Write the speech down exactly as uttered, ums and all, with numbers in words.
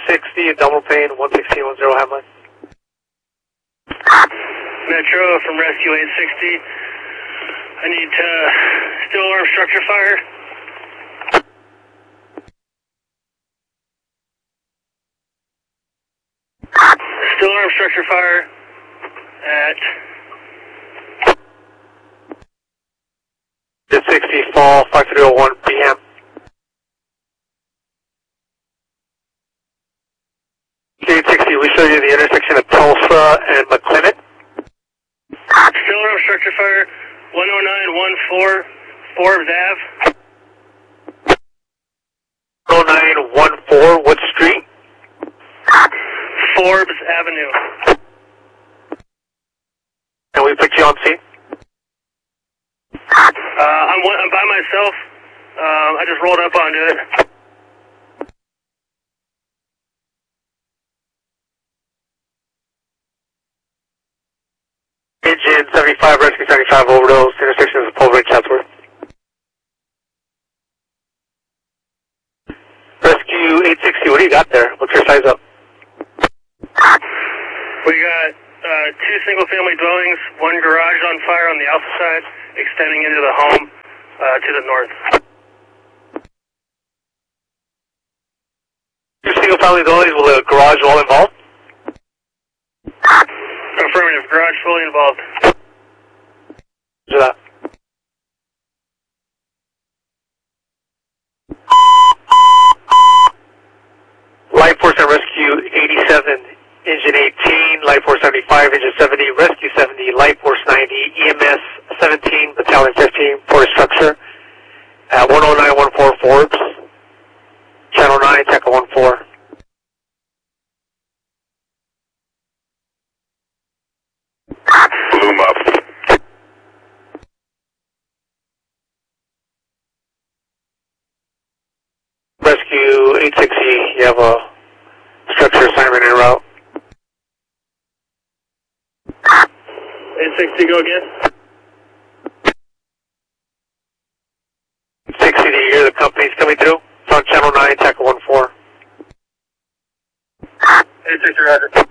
sixty, double pane, one sixteen one zero, have mine. Metro from Rescue eight sixty. I need uh, still arm structure fire. Still arm structure fire at eight sixty, fall, five three oh one P M. eight sixty, we show you the intersection of Tulsa and McClinton. still arm structure fire, one oh nine one four, Forbes Ave. one oh nine one four, what street? Forbes Avenue. And we put you on scene? Uh, I'm, one, I'm by myself. Um, I just rolled up onto it. Engine seventy-five, Rescue seventy-five, overdose, intersection is Pulver and Chatsworth. Rescue eight sixty, what do you got there? What's your size up? We got uh, two single-family dwellings, one garage on fire on the alpha side, extending into the home uh, to the north. Two single-family dwellings with a garage all involved? Affirmative, garage fully involved. Roger that. Life Force and Rescue eighty-seven, Engine eighteen, Life Force seventy-five, Engine seventy, Rescue seventy, Life Force ninety, E M S seventeen, Battalion fifteen, Force Structure at one oh nine one four Forbes, Channel nine, Techo one four. Bloom up. Rescue eight sixty, you have a structure assignment en route. eight sixty, go again. eight sixty, do you hear the companies coming through? It's on Channel nine, Techo one four. eight sixty, roger.